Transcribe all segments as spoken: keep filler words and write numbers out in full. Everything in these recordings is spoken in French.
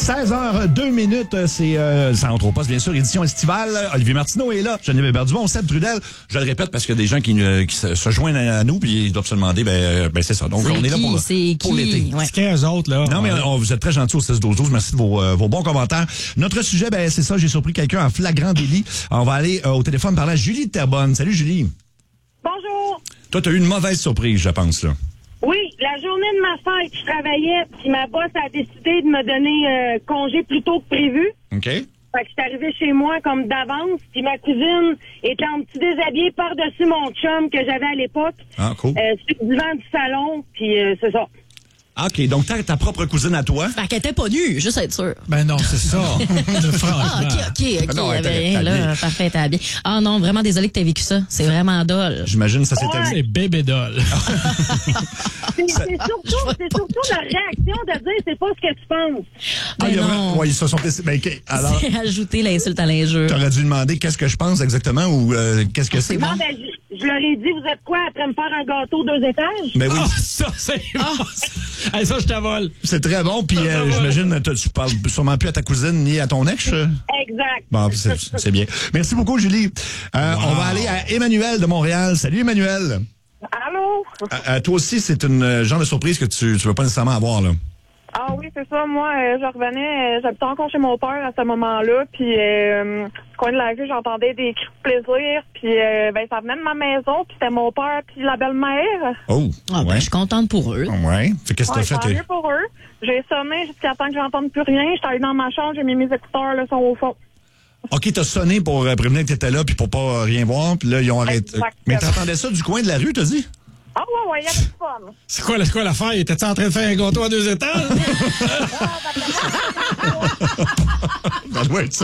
seize heures deux minutes, c'est euh, ça entre au poste, bien sûr, édition estivale. Olivier Martineau est là, Geneviève Hébert-Dumont, Seb Trudel. Je le répète parce qu'il y a des gens qui, euh, qui se, se joignent à nous puis ils doivent se demander, ben, ben c'est ça. Donc, c'est on est là qui? pour, c'est pour qui? l'été. Ouais. C'est quinze autres, là. Non, mais on, vous êtes très gentils au six douze douze. Merci de vos, euh, vos bons commentaires. Notre sujet, ben c'est ça, j'ai surpris quelqu'un en flagrant délit. On va aller euh, au téléphone parler à Julie de Terrebonne. Salut, Julie. Bonjour. Toi, t'as eu une mauvaise surprise, je pense, là. Oui, la journée de ma fête, je travaillais, puis ma boss a décidé de me donner euh, congé plus tôt que prévu. OK. Fait que je suis arrivée chez moi comme d'avance, puis ma cousine était en petit déshabillé par-dessus mon chum que j'avais à l'époque. Ah, cool. Euh, sur le divan du salon, puis euh, c'est ça. OK, donc t'as ta propre cousine à toi. Fait qu'elle était pas nue, juste à être sûr. Ben non, c'est ça. Ah, OK, OK, OK. Ah non, il y t'as- avait rien, t'as là. bien. Parfait, t'as bien. Ah non, vraiment désolé que t'aies vécu ça. C'est vraiment dole. J'imagine ça s'était... C'est bébé doll. C'est c'est surtout, c'est surtout la réaction de dire c'est pas ce que tu penses. Ah, il y a Ben vrai- non. ouais, ils se sont... Ben, OK, alors, C'est ajouter l'insulte à l'injure. t'aurais dû demander qu'est-ce que je pense exactement ou euh, qu'est-ce que c'est. Non, ben, je, je leur ai dit, vous êtes quoi, après me faire un gâteau deux étages? Ben oui, Ah, ça, c'est bon. Hey, ça, je t'avole. c'est très bon. Puis euh, j'imagine que tu parles sûrement plus à ta cousine ni à ton ex. euh? Exact. Bon, c'est c'est bien. Merci beaucoup, Julie. Euh, Wow. On va aller à Emmanuel de Montréal. Salut, Emmanuel. Allô? Euh, euh, toi aussi, c'est une euh, genre de surprise que tu ne veux pas nécessairement avoir, là. Ah oui, c'est ça. Moi, euh, je revenais, euh, j'habitais encore chez mon père à ce moment-là, puis euh, du coin de la rue, j'entendais des cris de plaisir, puis euh, ben ça venait de ma maison, puis c'était mon père puis la belle-mère. Oh, Ah, ben, ouais. je suis contente pour eux. Ouais. Fait qu'est-ce que Ouais, t'as tant fait? mieux pour eux. J'ai sonné jusqu'à temps que j'entende plus rien. J'étais allée dans ma chambre, j'ai mis mes écouteurs, le son au fond. OK, t'as sonné pour euh, prévenir que t'étais là puis pour pas euh, rien voir, puis là, ils ont arrêté. Exactement. Mais t'entendais ça du coin de la rue, t'as dit? Ah ouais, ouais, il y avait du fun. C'est quoi, c'est quoi l'affaire? Étais-tu en train de faire un gâteau à deux étages? Ça doit être ça.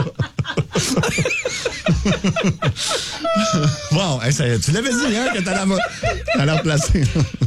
Bon, hey, ça- tu l'avais dit, hein, que t'allais la- t'allais la replacer.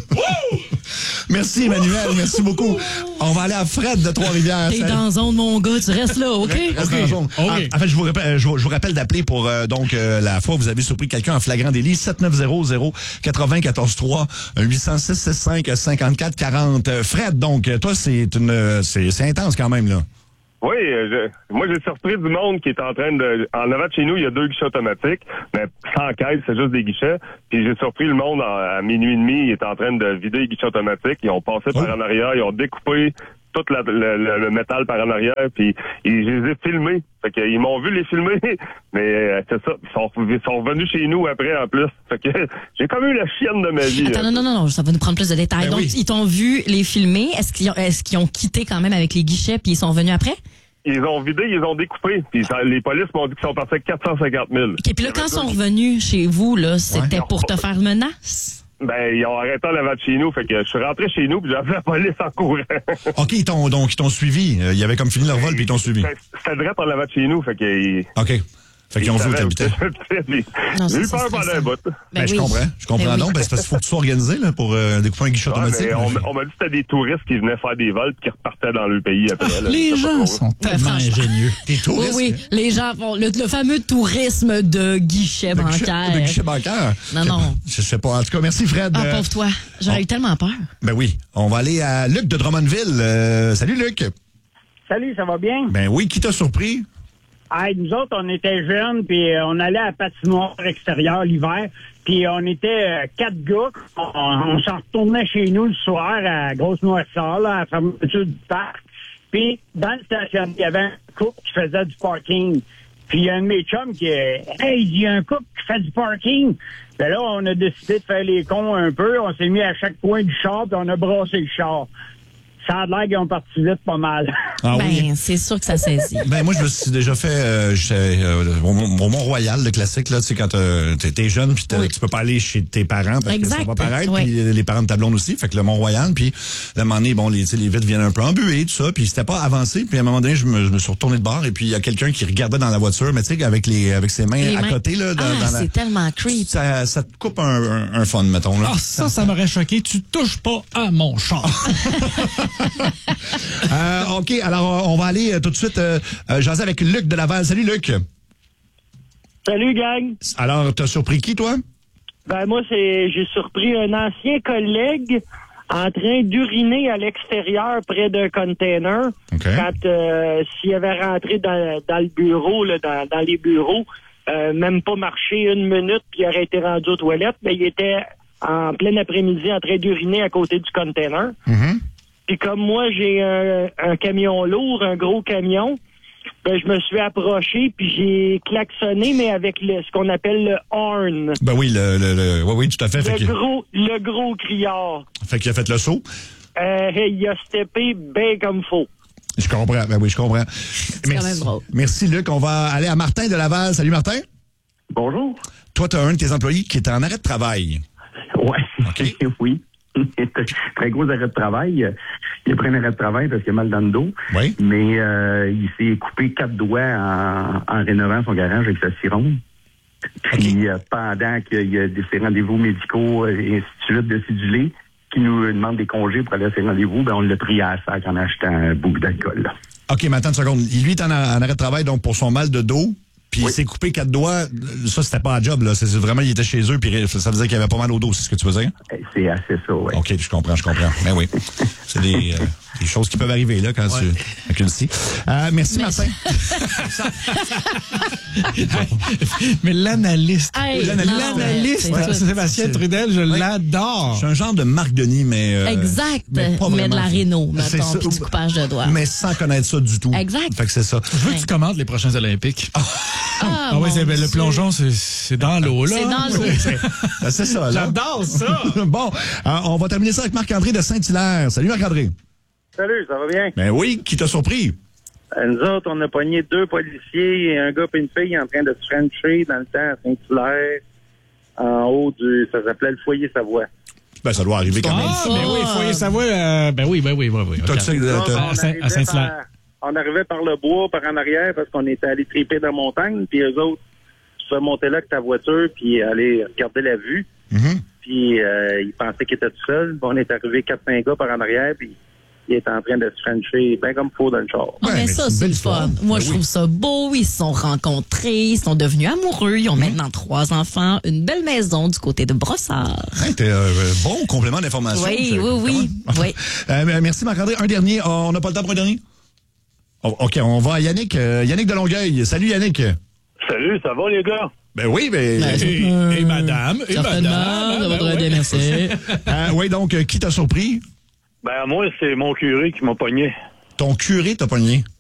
Merci, Emmanuel. Merci beaucoup. On va aller à Fred de Trois-Rivières. T'es Salut. dans zone, mon gars, tu restes là, OK? Reste dans la zone. OK. Ah, en fait, je vous rappelle, je vous, je vous rappelle d'appeler pour euh, donc euh, la fois où vous avez surpris quelqu'un en flagrant délit. sept neuf zéro zéro quatre-vingt quatorze trois huit zéro six six cinq cinquante-quatre quarante. Euh, Fred, donc, toi, c'est une euh, c'est c'est intense quand même, là. Oui, euh, je- moi j'ai surpris du monde qui est en train de... En avant de chez nous, il y a deux guichets automatiques, mais sans caisse, c'est juste des guichets. Puis j'ai surpris le monde à, à minuit et demi, il est en train de vider les guichets automatiques. Ils ont passé par Oh. en arrière, ils ont découpé tout la- le, le- le métal par en arrière, puis ils, je les ai filmés. Fait que, ils m'ont vu les filmer, mais euh, c'est ça. Ils sont, ils sont revenus chez nous après en plus. Fait que j'ai comme eu la chienne de ma vie. Attends, là. non, non, non, ça va nous prendre plus de détails. Ben Donc, oui. ils t'ont vu les filmer. Est-ce qu'ils ont, est-ce qu'ils ont quitté quand même avec les guichets puis ils sont revenus après? Ils ont vidé, ils ont découpé. Puis ça- les polices m'ont dit qu'ils sont partis avec quatre cent cinquante mille. OK, puis là, quand ils sont revenus chez vous, là, c'était Ouais. pour te faire menace? Ben, ils ont arrêté en avant de chez nous. Fait que je suis rentré chez nous puis j'ai appelé la police en courant. OK, ils t'ont donc ils t'ont suivi. Euh, Ils avaient comme fini leur vol puis ils t'ont suivi. C'était c'était direct en avant de chez nous. Fait que... ils- OK. Fait qu'ils ont vu où t'habitais. Non, J'ai eu ça, peur c'est pendant un stressant. bout. Ben, je comprends. Je comprends Ben oui. donc. Ben, c'est parce qu'il faut que tu sois organisé là, pour euh, découper un guichet Ouais, automatique. mais on, on m'a dit que c'était des touristes qui venaient faire des vols et qui repartaient dans le pays après. là. Les Je sais pas gens trop. sont tellement franchement. ingénieux. T'es Oui, touriste. oui, les gens font le, le fameux tourisme de guichet De guichet- bancaire. De guichet bancaire. Non, non. Je sais pas. En tout cas, merci Fred. Ah, Euh, pauvre toi. J'aurais on- eu tellement peur. Ben oui. On va aller à Luc de Drummondville. Euh, salut Luc. Salut, ça va bien? Ben oui, qui t'a surpris? Hey, nous autres, on était jeunes, puis euh, on allait à la patinoire extérieure l'hiver, puis on était euh, quatre gars. On, on s'en retournait chez nous le soir à Grosse Noirceur, là, à la fermeture du parc. Puis, dans le stationnement, il y avait un couple qui faisait du parking. Puis, il y a un de mes chums qui est « Hey, il y a un couple qui fait du parking! » Ben là, on a décidé de faire les cons un peu. On s'est mis à chaque coin du char, puis on a brassé le char. Ça a l'air qu'ils ont parti vite pas mal. Ah ben, oui. c'est sûr que ça saisit. Ben moi je me suis déjà fait euh, j'étais, euh, au, au Mont-Royal, le classique là, tu sais quand euh, t'es, t'es jeune puis t'as- Oui. tu peux pas aller chez tes parents parce Exact. que ça va paraître, Oui. puis les parents de ta blonde aussi, fait que le Mont-Royal, puis à un moment donné, bon les tu sais, les vitres viennent un peu embuées tout ça, puis c'était pas avancé, puis à un moment donné je me, je me suis retourné de bord et puis il y a quelqu'un qui regardait dans la voiture, mais tu sais avec les avec ses mains Les à mains. côté là dans, Ah, dans la c'est tellement creep. ça, ça te coupe un, un, un fun mettons là. Ah, ça, ça m'aurait choqué. Tu touches pas à mon char. Euh, OK, alors on va aller euh, tout de suite euh, euh, jaser avec Luc de Laval. Salut Luc. Salut, gang! Alors t'as surpris qui toi? Ben moi, c'est j'ai surpris un ancien collègue en train d'uriner à l'extérieur près d'un container. Okay. Quand euh, s'il avait rentré dans, dans le bureau, là, dans, dans les bureaux, euh, même pas marché une minute, puis il aurait été rendu aux toilettes, mais il était en plein après-midi en train d'uriner à côté du container. Mm-hmm. Puis comme moi, j'ai un, un camion lourd, un gros camion, ben, je me suis approché, puis j'ai klaxonné, mais avec le, ce qu'on appelle le horn. Ben oui, le, le, le oui, oui, tout à fait. Fait Le qu'il gros, le gros criard. fait qu'il a fait le saut. Euh, il a steppé bien comme faut. Je comprends. Ben oui, je comprends. quand même Merci. drôle. Merci, Luc. On va aller à Martin de Laval. Salut, Martin. Bonjour. Toi, tu as un de tes employés qui est en arrêt de travail. Ouais. OK. Oui. Très gros arrêt de travail. Il a pris un arrêt de travail parce qu'il a mal dans le dos. Oui. Mais euh, il s'est coupé quatre doigts en, en rénovant son garage avec sa cironde. Puis euh, pendant qu'il y a des ses rendez-vous médicaux et ainsi de suite de cédulés, qui nous demandent des congés pour aller à ses rendez-vous, ben on l'a pris à la sac en achetant un bouc d'alcool. Là. OK, mais attends une seconde. Il, lui, est en, en arrêt de travail donc pour son mal de dos, puis Oui. il s'est coupé quatre doigts. Ça, c'était pas un job, là. C'est, c'est vraiment, il était chez eux, puis ça veut dire qu'il avait pas mal au dos, c'est ce que tu veux dire? C'est assez ça, oui. OK, je comprends, je comprends. Mais oui. C'est des, euh, des choses qui peuvent arriver, là, quand Ouais. tu, avec une scie. Euh, merci, Mais- Martin. Mais l'analyste. Hey, L'analyste, non, L'analyste, ouais, c'est tout. Sébastien C'est- Trudel, je Ouais. l'adore. Je suis un genre de Marc Denis, mais. euh, Exact. mais pas Mais de vraiment. la réno, C'est mettons, ça. puis du coupage de doigts. Mais sans connaître ça du tout. Exact. Fait que c'est ça. Je veux que tu commentes les prochains Olympiques. Ah, Ah oui, mon c'est, ben, le Dieu. plongeon, c'est, c'est dans l'eau, là. C'est dans l'eau. Ben, c'est ça, là. J'adore ça. Bon, euh, on va terminer ça avec Marc-André de Saint-Hilaire. Salut, Marc-André. Salut, ça va bien? Ben oui, qui t'a surpris? Euh, Nous autres, on a pogné deux policiers, un gars et une fille en train de se frencher dans le temps à Saint-Hilaire, en haut du... ça s'appelait le foyer Savoie. Ben, ça doit arriver quand même. Ah, ben oui, il faut y savoir. euh, ben oui, ben oui, ben oui. T'as- ok. tu sais, euh, t'as- à Saint- à Saint-Hilaire. par, on arrivait par le bois, par en arrière, parce qu'on était allé triper dans la montagne, puis eux autres, tu fais monter là avec ta voiture, puis aller regarder la vue, Mhm. puis euh, ils pensaient qu'ils étaient tout seuls. On est arrivé quatre cinq gars par en arrière, puis ils étaient en train de se frencher, bien comme faut dans le char. Ah, Ouais, mais mais ça, c'est une c'est belle le fun. histoire. Moi, Ben je oui. trouve ça beau. Ils se sont rencontrés, ils sont devenus amoureux. Ils ont maintenant trois enfants, une belle maison du côté de Brossard. Hey, t'es euh, bon complément d'information. Oui, C'est- oui, oui, comment? oui. Euh, merci, Marc-André. Un dernier. Oh, on n'a pas le temps pour un dernier? Oh, OK, on va à Yannick. Euh, Yannick de Longueuil. Salut, Yannick. Salut, ça va les gars? Ben oui, mais... Ben, Et, et madame, et Certainement, madame. ça ben voudrait oui. bien, merci. Euh, oui, donc, euh, qui t'a surpris? Ben moi, c'est mon curé qui m'a pogné. Ton curé t'a pogné.